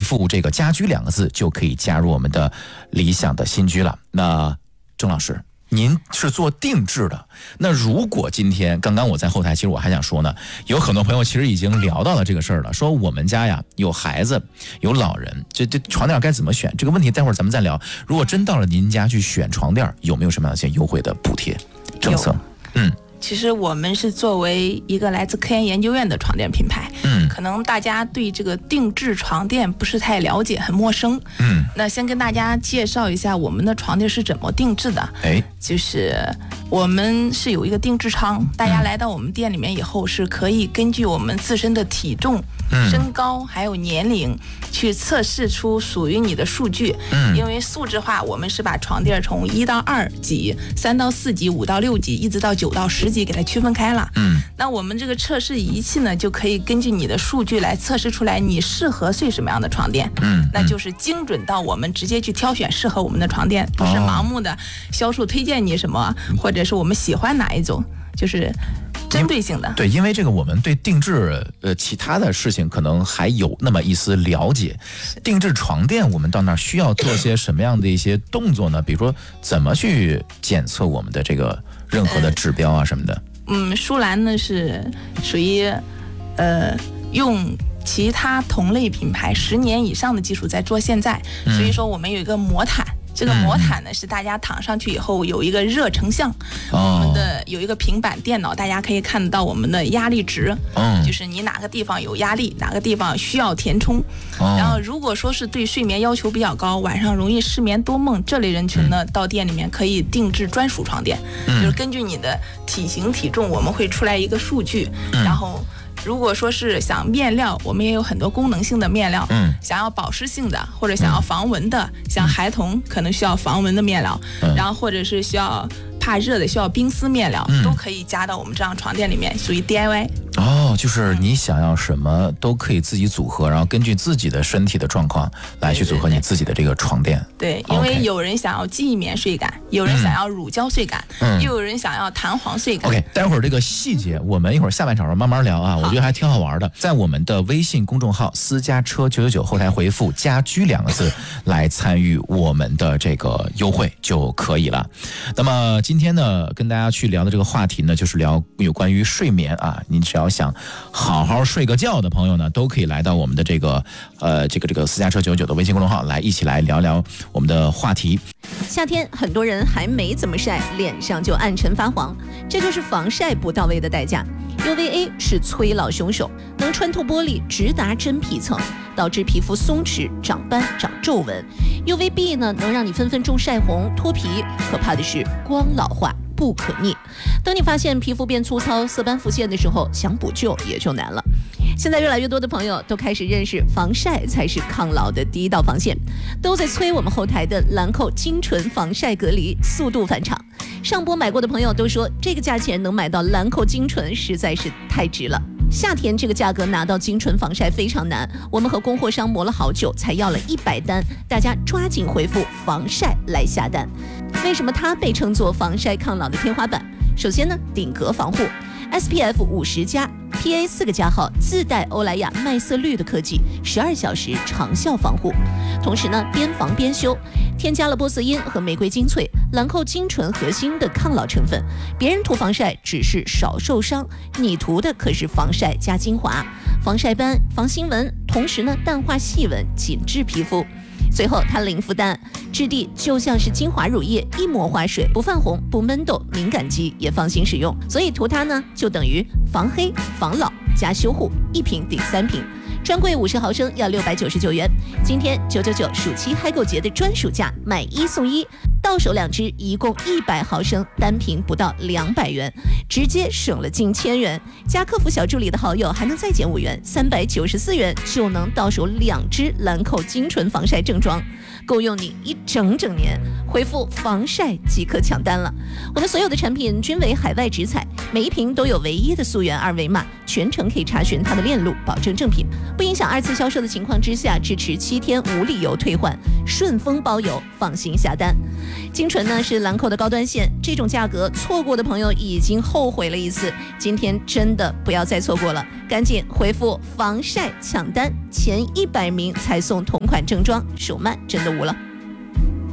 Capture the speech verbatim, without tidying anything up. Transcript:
复这个家居两个字就可以加入我们的理想的新居了。那郑老师，您是做定制的，那如果今天刚刚我在后台，其实我还想说呢，有很多朋友其实已经聊到了这个事儿了，说我们家呀有孩子有老人，这这床垫该怎么选？这个问题待会儿咱们再聊。如果真到了您家去选床垫，有没有什么样的一些优惠的补贴政策？嗯。 其实我们是作为一个来自科研研究院的床垫品牌，嗯，可能大家对这个定制床垫不是太了解，很陌生，嗯，那先跟大家介绍一下我们的床垫是怎么定制的。哎，就是我们是有一个定制仓，大家来到我们店里面以后，是可以根据我们自身的体重、嗯、身高还有年龄去测试出属于你的数据。嗯，因为素质化，我们是把床垫从一到二级、三到四级、五到六级，一直到九到十级给它区分开了。嗯，那我们这个测试仪器呢，就可以根据你的数据来测试出来你适合睡什么样的床垫。嗯，那就是精准到我们直接去挑选适合我们的床垫，不是盲目的销售推荐你什么，或者是我们喜欢哪一种，就是针对性的。 对，因为这个我们对定制呃其他的事情可能还有那么一丝了解，定制床垫我们到那儿需要做些什么样的一些动作呢？比如说怎么去检测我们的这个任何的指标啊什么的？ 嗯，舒兰呢是属于呃用其他同类品牌十年以上的技术在做现在，嗯、所以说我们有一个魔毯。这个魔毯呢，是大家躺上去以后有一个热成像，我们的有一个平板电脑，大家可以看得到我们的压力值，就是你哪个地方有压力，哪个地方需要填充。然后如果说是对睡眠要求比较高，晚上容易失眠多梦这类人群呢，到店里面可以定制专属床垫，就是根据你的体型体重，我们会出来一个数据，然后。如果说是想面料，我们也有很多功能性的面料，嗯，想要保湿性的或者想要防蚊的，嗯、像孩童可能需要防蚊的面料，嗯、然后或者是需要怕热的需要冰丝面料，嗯、都可以加到我们这样床垫里面，属于 D I Y。 哦，就是你想要什么都可以自己组合，然后根据自己的身体的状况来去组合你自己的这个床垫。 对，因为有人想要记忆棉睡感，有人想要乳胶睡感，嗯、又有人想要弹簧睡感。 OK， 待会儿这个细节我们一会儿下半场慢慢聊啊，我觉得还挺好玩的。在我们的微信公众号私家车九九九后台回复家居两个字来参与我们的这个优惠就可以了。那么今天呢，跟大家去聊的这个话题呢，就是聊有关于睡眠啊，你只要想好好睡个觉的朋友呢，都可以来到我们的这个呃这个这个私家车九九九的微信公众号来一起来聊聊我们的话题。 夏天很多人还没怎么晒，脸上就暗沉发黄，这就是防晒不到位的代价。U V A 是催老凶手，能穿透玻璃，直达真皮层，导致皮肤松弛、长斑、长皱纹。U V B 呢，能让你分分钟晒红、脱皮，可怕的是光老化不可逆。当你发现皮肤变粗糙、色斑浮现的时候，想补救也就难了。现在越来越多的朋友都开始认识防晒才是抗老的第一道防线，都在催我们后台的兰蔻精纯防晒隔离速度返场。上播买过的朋友都说，这个价钱能买到兰蔻精纯实在是太值了。夏天这个价格拿到精纯防晒非常难，我们和供货商磨了好久才要了一百单，大家抓紧回复防晒来下单。为什么它被称作防晒抗老的天花板？首先呢，顶格防护 S P F 五十加 P A 四个加号，自带欧莱雅麦色绿的科技，十二小时长效防护。同时呢，边防边修，添加了玻色因和玫瑰精粹、兰蔻精纯核心的抗老成分。别人涂防晒只是少受伤，你涂的可是防晒加精华，防晒斑、防新纹，同时呢淡化细纹，紧致皮肤。最后它零负担，质地就像是精华乳液，一抹化水，不泛红，不闷痘，敏感肌也放心使用。所以涂它呢，就等于防黑、防老加修护，一瓶顶三瓶。专柜五十毫升要六百九十九元，今天九九九暑期嗨购节的专属价，买一送一，到手两支，一共一百毫升，单瓶不到两百元，直接省了近千元。加客服小助理的好友还能再减五元，三百九十四元就能到手两支兰蔻精纯防晒正装，够用你一整整年。回复防晒即可抢单了。我们所有的产品均为海外直采，每一瓶都有唯一的溯源二维码，全程可以查询它的链路，保证正品，不影响二次销售的情况之下，支持七天无理由退换，顺丰包邮，放心下单。 精纯呢是兰蔻的高端线，这种价格错过的朋友已经后悔了一次，今天真的不要再错过了，赶紧回复防晒抢单，前一百名才送同款正装，手慢真的无了。